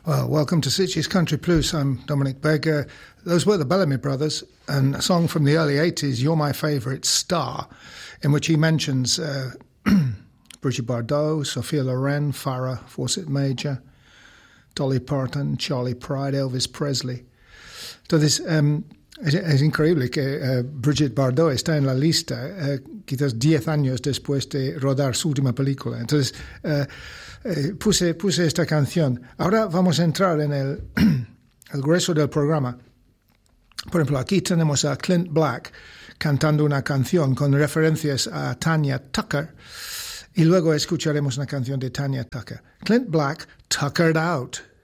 Well, welcome to Sitges Country Blues. I'm Dominic Begg. Those were the Bellamy Brothers, and a song from the early 80s, You're My Favourite Star, in which he mentions Brigitte Bardot, Sophia Loren, Farrah Fawcett Major, Dolly Parton, Charlie Pride, Elvis Presley. Entonces, es increíble que Brigitte Bardot está en la lista quizás 10 años después de rodar su última película. Entonces, puse esta canción. Ahora vamos a entrar en el grueso del programa. Por ejemplo, aquí tenemos a Clint Black cantando una canción con referencias a Tanya Tucker, y luego escucharemos una canción de Tanya Tucker. Clint Black, Tuckered Out.